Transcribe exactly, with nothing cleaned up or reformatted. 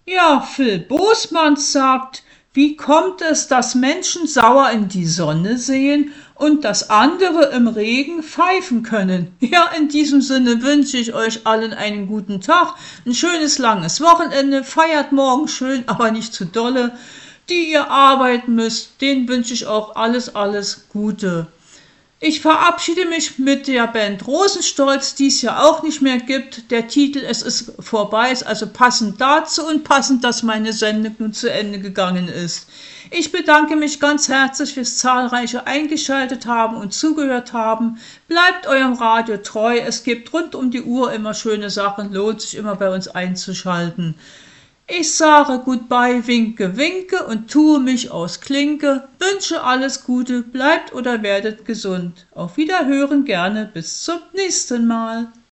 Ja, Phil Bosmann sagt, wie kommt es, dass Menschen sauer in die Sonne sehen und dass andere im Regen pfeifen können? Ja, in diesem Sinne wünsche ich euch allen einen guten Tag, ein schönes langes Wochenende, feiert morgen schön, aber nicht zu dolle. Die ihr arbeiten müsst, denen wünsche ich auch alles, alles Gute. Ich verabschiede mich mit der Band Rosenstolz, die es ja auch nicht mehr gibt. Der Titel Es ist vorbei ist also passend dazu und passend, dass meine Sendung nun zu Ende gegangen ist. Ich bedanke mich ganz herzlich fürs zahlreiche Eingeschaltet haben und zugehört haben. Bleibt eurem Radio treu. Es gibt rund um die Uhr immer schöne Sachen. Lohnt sich immer bei uns einzuschalten. Ich sage Goodbye, winke, winke und tue mich aus Klinke, wünsche alles Gute, bleibt oder werdet gesund. Auf Wiederhören gerne, bis zum nächsten Mal.